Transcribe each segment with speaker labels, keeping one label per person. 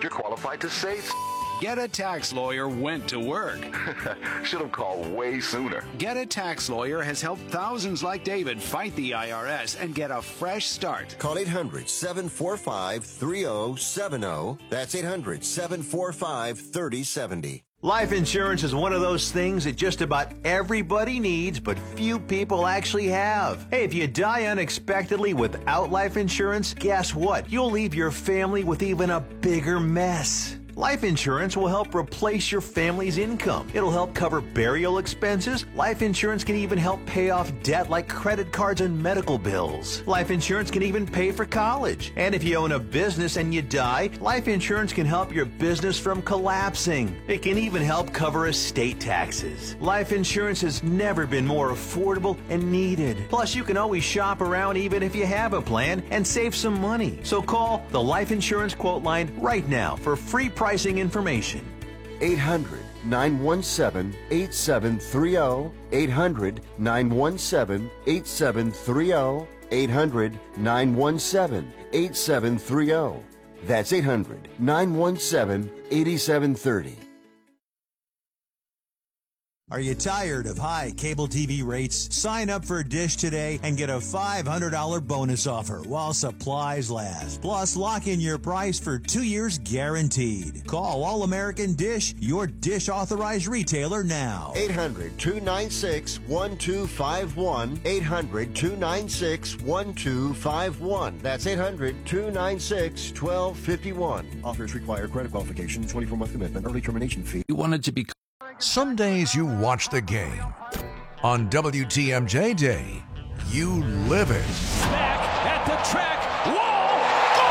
Speaker 1: you're qualified to save.
Speaker 2: Get a Tax Lawyer went to work.
Speaker 1: Should have called way sooner.
Speaker 2: Get a Tax Lawyer has helped thousands like David fight the IRS and get a fresh start.
Speaker 3: Call 800-745-3070. That's 800-745-3070.
Speaker 4: Life insurance is one of those things that just about everybody needs, but few people actually have. Hey, if you die unexpectedly without life insurance, guess what? You'll leave your family with even a bigger mess. Life insurance will help replace your family's income. It'll help cover burial expenses. Life insurance can even help pay off debt like credit cards and medical bills. Life insurance can even pay for college. And if you own a business and you die, life insurance can help your business from collapsing. It can even help cover estate taxes. Life insurance has never been more affordable and needed. Plus, you can always shop around even if you have a plan and save some money. So call the Life Insurance Quote Line right now for free pricing information.
Speaker 3: 800-917-8730. 800-917-8730. 800-917-8730. That's 800-917-8730.
Speaker 4: Are you tired of high cable TV rates? Sign up for Dish today and get a $500 bonus offer while supplies last. Plus, lock in your price for 2 years guaranteed. Call All American Dish, your Dish authorized retailer now.
Speaker 3: 800-296-1251. 800-296-1251. That's 800-296-1251. Offers require credit qualification, 24-month commitment, early termination fee.
Speaker 2: You wanted to be...
Speaker 5: Some days you watch the game. On WTMJ Day, you live it.
Speaker 6: Back at the track. Whoa!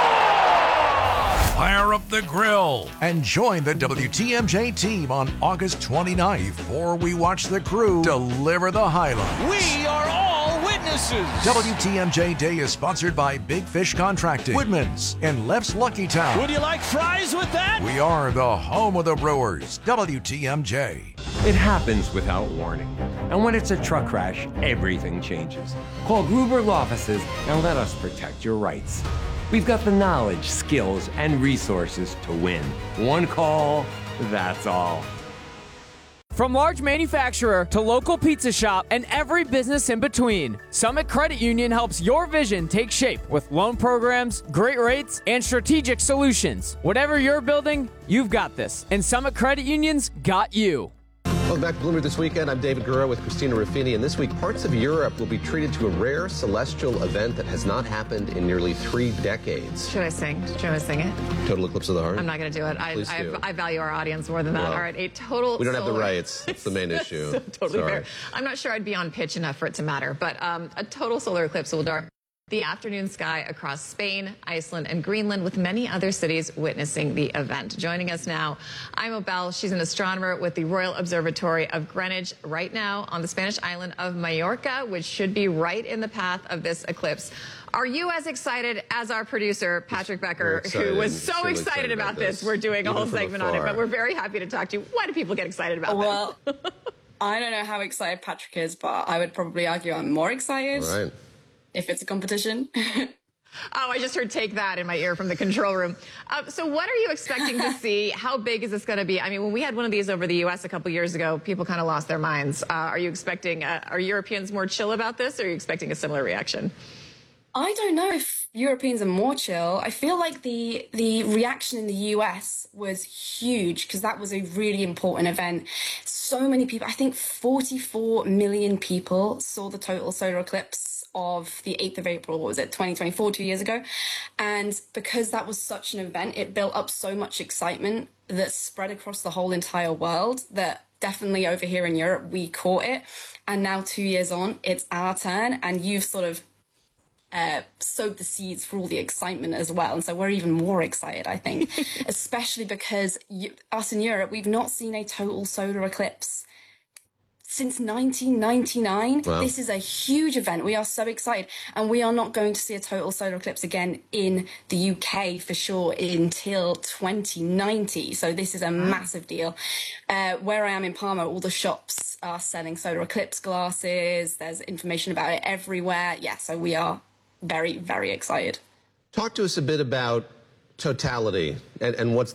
Speaker 6: Goal!
Speaker 5: Fire up the grill and join the WTMJ team on August 29th for we watch the crew deliver the highlights.
Speaker 6: We are all witnesses.
Speaker 5: WTMJ Day is sponsored by Big Fish Contracting, Woodman's, and Left's Lucky Town.
Speaker 6: Would you like fries with that?
Speaker 5: We are the home of the Brewers, WTMJ.
Speaker 7: It happens without warning. And when it's a truck crash, everything changes. Call Gruber Law Offices and let us protect your rights. We've got the knowledge, skills, and resources to win. One call, that's all.
Speaker 8: From large manufacturer to local pizza shop and every business in between, Summit Credit Union helps your vision take shape with loan programs, great rates, and strategic solutions. Whatever you're building, you've got this, and Summit Credit Union's got you.
Speaker 9: Welcome back to Bloomberg This Weekend. I'm David Guerrero with Christina Ruffini, and this week parts of Europe will be treated to a rare celestial event that has not happened in nearly 3 decades.
Speaker 10: Should I sing? Should I sing it?
Speaker 9: Total Eclipse of the Heart?
Speaker 10: I'm not going to do it. I value our audience more than that.
Speaker 9: Well,
Speaker 10: all right, a total.
Speaker 9: We don't have the
Speaker 10: solar-
Speaker 9: rights. That's the main issue.
Speaker 10: So totally
Speaker 9: Sorry.
Speaker 10: fair. I'm not sure I'd be on pitch enough for it to matter, but a total solar eclipse will darken the afternoon sky across Spain, Iceland, and Greenland, with many other cities witnessing the event. Joining us now, Ima Bell. She's an astronomer with the Royal Observatory of Greenwich right now on the Spanish island of Mallorca, which should be right in the path of this eclipse. Are you as excited as our producer, Patrick Becker, who was so excited about this? We're doing a whole segment on it, but we're very happy to talk to you. Why do people get excited about this?
Speaker 11: Well, I don't know how excited Patrick is, but I would probably argue I'm more excited.
Speaker 9: All right.
Speaker 11: If it's a competition.
Speaker 10: Oh, I just heard "take that" in my ear from the control room. So what are you expecting to see? How big is this going to be? I mean, when we had one of these over the U.S. a couple years ago, people kind of lost their minds. Are you expecting, are Europeans more chill about this, or are you expecting a similar reaction?
Speaker 11: I don't know if Europeans are more chill. I feel like the reaction in the US was huge because that was a really important event. So many people, I think 44 million people saw the total solar eclipse of the 8th of April, what was it, 2024, 2 years ago. And because that was such an event, it built up so much excitement that spread across the whole entire world that definitely over here in Europe, we caught it. And now 2 years on, it's our turn. And you've sort of sowed the seeds for all the excitement as well. And so we're even more excited, I think, especially because us in Europe, we've not seen a total solar eclipse since 1999.
Speaker 9: Wow.
Speaker 11: This is a huge event. We are so excited. And we are not going to see a total solar eclipse again in the UK for sure until 2090. So this is a massive deal. Where I am in Parma, all the shops are selling solar eclipse glasses. There's information about it everywhere. Yeah, so we are very, very excited.
Speaker 9: Talk to us a bit about totality and what's